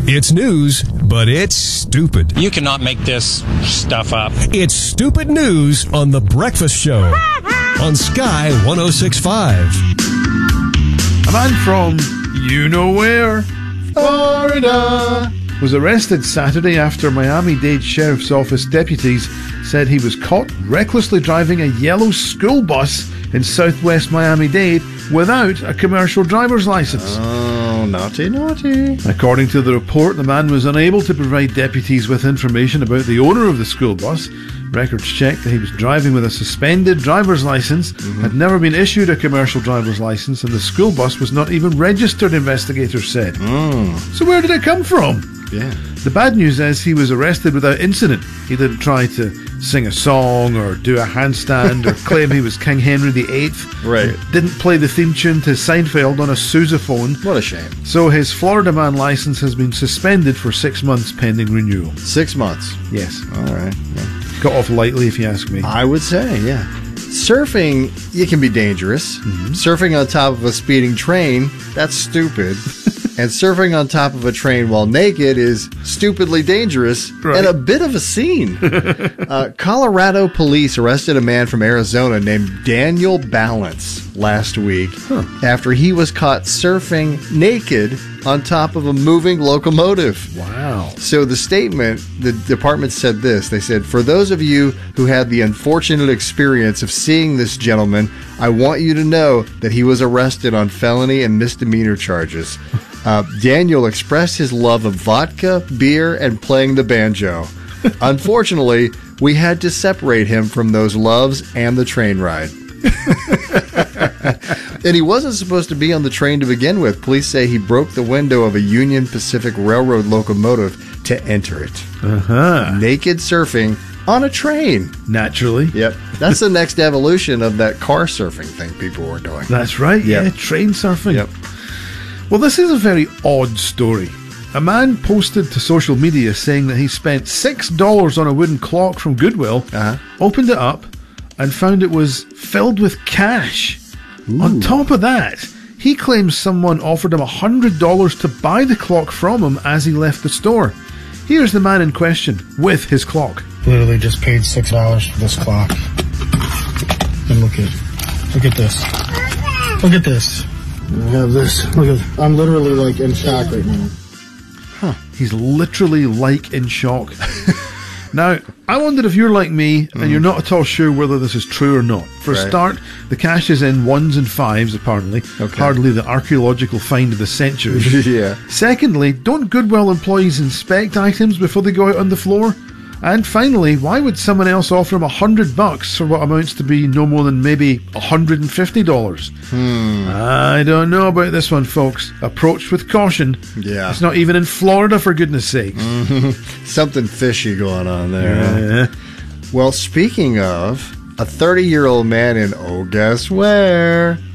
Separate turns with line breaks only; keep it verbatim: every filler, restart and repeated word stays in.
It's news, but it's stupid.
You cannot make this stuff up.
It's stupid news on The Breakfast Show on Sky one oh six point five.
A man from you-know-where, Florida, was arrested Saturday after Miami-Dade Sheriff's Office deputies said he was caught recklessly driving a yellow school bus in southwest Miami-Dade without a commercial driver's license.
Oh, naughty, naughty.
According to the report, the man was unable to provide deputies with information about the owner of the school bus. Records checked that he was driving with a suspended driver's license, mm-hmm. had never been issued a commercial driver's license, and the school bus was not even registered, investigators said.
Mm.
So where did it come from?
Yeah.
The bad news is he was arrested without incident. He didn't try to sing a song or do a handstand or claim he was King Henry the Eighth.
Right.
Didn't play the theme tune to Seinfeld on a sousaphone.
What a shame.
So his Florida man license has been suspended for six months pending renewal.
Six months?
Yes.
All right. Yeah.
Got off lightly, if you ask me.
I would say, yeah. Surfing, it can be dangerous. Mm-hmm. Surfing on top of a speeding train, that's stupid. And surfing on top of a train while naked is stupidly dangerous right. and a bit of a scene. uh, Colorado police arrested a man from Arizona named Daniel Balance last week huh. after he was caught surfing naked on top of a moving locomotive.
Wow.
So the statement, the department said this. They said, for those of you who had the unfortunate experience of seeing this gentleman, I want you to know that he was arrested on felony and misdemeanor charges. Uh, Daniel expressed his love of vodka, beer, and playing the banjo. Unfortunately, we had to separate him from those loves and the train ride. And he wasn't supposed to be on the train to begin with. Police say he broke the window of a Union Pacific Railroad locomotive to enter it.
Uh-huh.
Naked surfing on a train.
Naturally.
Yep. That's the next evolution of that car surfing thing people were doing.
That's right.
Yep.
Yeah, train surfing.
Yep.
Well, this is a very odd story. A man posted to social media saying that he spent six dollars on a wooden clock from Goodwill, uh-huh. opened it up, and found it was filled with cash. Ooh. On top of that, he claims someone offered him one hundred dollars to buy the clock from him as he left the store. Here's the man in question with his clock.
Literally just paid six dollars for this clock. And look at, look at this. Look at this. I have this. Look at, I'm literally like in shock right now.
Huh. He's literally like in shock. Now, I wondered if you're like me and mm. you're not at all sure whether this is true or not. For right. a start, the cash is in ones and fives, apparently. Okay. Hardly the archaeological find of the century.
Yeah.
Secondly, don't Goodwill employees inspect items before they go out on the floor? And finally, why would someone else offer him a hundred bucks for what amounts to be no more than maybe a hundred and fifty dollars?
Hmm.
I don't know about this one, folks. Approach with caution.
Yeah.
It's not even in Florida, for goodness sakes.
Mm-hmm. Something fishy going on there.
Yeah.
Well, speaking of, a thirty-year-old man in, oh, guess where?